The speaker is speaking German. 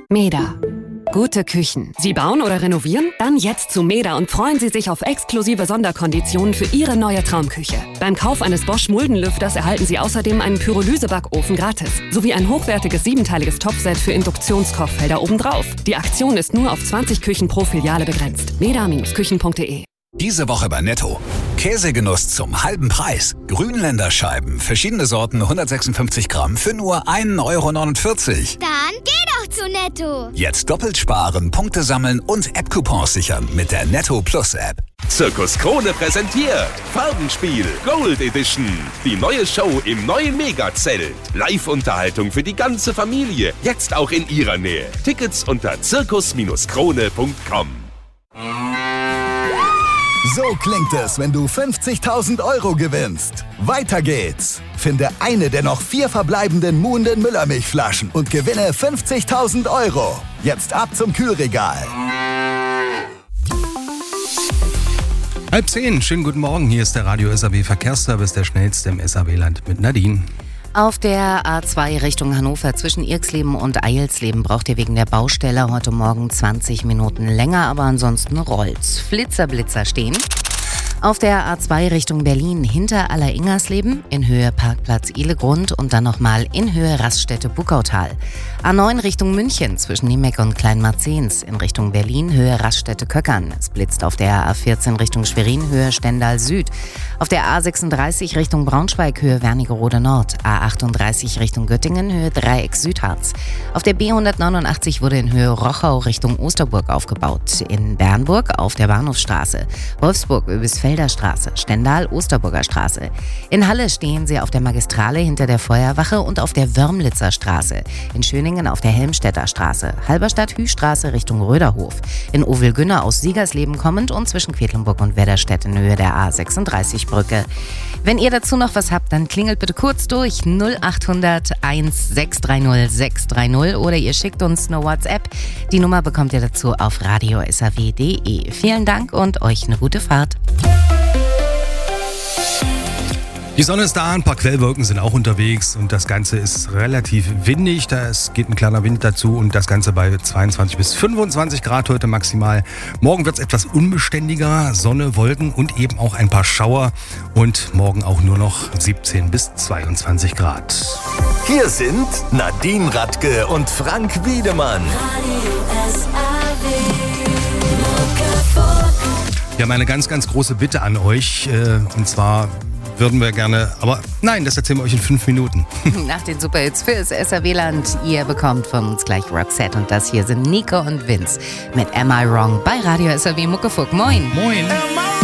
Meda. Gute Küchen. Sie bauen oder renovieren? Dann jetzt zu Meda und freuen Sie sich auf exklusive Sonderkonditionen für Ihre neue Traumküche. Beim Kauf eines Bosch Muldenlüfters erhalten Sie außerdem einen Pyrolysebackofen gratis, sowie ein hochwertiges 7-teiliges Topset für Induktionskochfelder obendrauf. Die Aktion ist nur auf 20 Küchen pro Filiale begrenzt. meda-küchen.de. Diese Woche bei Netto. Käsegenuss zum halben Preis. Grünländer Scheiben, verschiedene Sorten, 156 Gramm für nur 1,49 Euro. Dann geh doch zu Netto. Jetzt doppelt sparen, Punkte sammeln und App-Coupons sichern mit der Netto Plus App. Zirkus Krone präsentiert Farbenspiel Gold Edition. Die neue Show im neuen Megazelt. Live-Unterhaltung für die ganze Familie. Jetzt auch in ihrer Nähe. Tickets unter zirkus-krone.com. So klingt es, wenn du 50.000 Euro gewinnst. Weiter geht's. Finde eine der noch 4 verbleibenden Muhnden Müllermilchflaschen und gewinne 50.000 Euro. Jetzt ab zum Kühlregal. 9:30, schönen guten Morgen. Hier ist der Radio SAW Verkehrsservice, der schnellste im SAW-Land mit Nadine. Auf der A2 Richtung Hannover zwischen Irxleben und Eilsleben braucht ihr wegen der Baustelle heute Morgen 20 Minuten länger, aber ansonsten rollt's. Blitzer stehen. Auf der A2 Richtung Berlin hinter Alleringersleben, in Höhe Parkplatz Ihlegrund und dann nochmal in Höhe Raststätte Buckautal. A9 Richtung München zwischen Niemeck und Kleinmarzens, in Richtung Berlin Höhe Raststätte Köckern. Es blitzt auf der A14 Richtung Schwerin Höhe Stendal Süd. Auf der A36 Richtung Braunschweig Höhe Wernigerode Nord. A38 Richtung Göttingen Höhe Dreieck Südharz. Auf der B189 wurde in Höhe Rochau Richtung Osterburg aufgebaut. In Bernburg auf der Bahnhofsstraße. Wolfsburg Öbisfelder Straße, Stendal Osterburger Straße. In Halle stehen sie auf der Magistrale hinter der Feuerwache und auf der Wörmlitzer Straße. In Schöningen auf der Helmstedter Straße. Halberstadt-Hüchstraße Richtung Röderhof. In Ovelgünne aus Siegersleben kommend und zwischen Quedlinburg und Wedderstedt in Höhe der A36-Brücke. Wenn ihr dazu noch was habt, dann klingelt bitte kurz durch 0800 1630 630 oder ihr schickt uns eine WhatsApp. Die Nummer bekommt ihr dazu auf radiosaw.de. Vielen Dank und euch eine gute Fahrt. Die Sonne ist da, ein paar Quellwolken sind auch unterwegs und das Ganze ist relativ windig. Da geht ein kleiner Wind dazu und das Ganze bei 22 bis 25 Grad heute maximal. Morgen wird es etwas unbeständiger, Sonne, Wolken und eben auch ein paar Schauer und morgen auch nur noch 17 bis 22 Grad. Hier sind Nadine Radke und Frank Wiedemann. Wir haben eine ganz, ganz große Bitte an euch und zwar würden wir gerne, aber nein, das erzählen wir euch in 5 Minuten. Nach den Superhits fürs SAW-Land. Ihr bekommt von uns gleich Roxette und das hier sind Nico und Vince mit Am I Wrong bei Radio SAW Muckefuck. Moin. Moin.